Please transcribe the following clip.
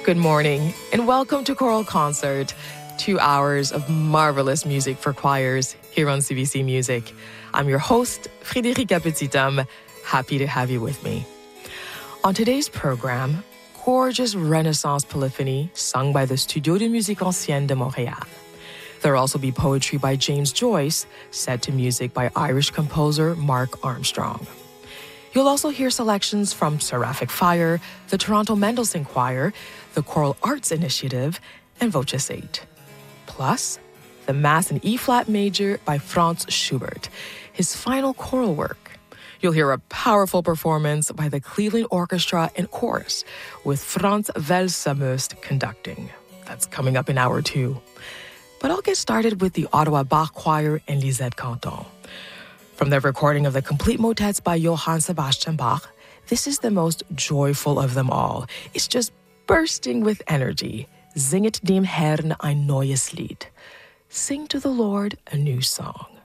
Good morning and welcome to Choral Concert, 2 hours of marvelous music for choirs here on CBC Music. I'm your host, Frédérica Petitom. Happy to have you with me. On today's program, gorgeous Renaissance polyphony sung by the Studio de Musique Ancienne de Montréal. There'll also be poetry by James Joyce, set to music by Irish composer Mark Armstrong. You'll also hear selections from Seraphic Fire, the Toronto Mendelssohn Choir, the Choral Arts Initiative, and Voces 8. Plus, the Mass in E-flat Major by Franz Schubert, his final choral work. You'll hear a powerful performance by the Cleveland Orchestra and Chorus, with Franz Welser-Möst conducting. That's coming up in hour 2. But I'll get started with the Ottawa Bach Choir and Lisette Canton. From their recording of the complete motets by Johann Sebastian Bach, this is the most joyful of them all. It's just bursting with energy. Singet dem Herrn ein neues Lied. Sing to the Lord a new song.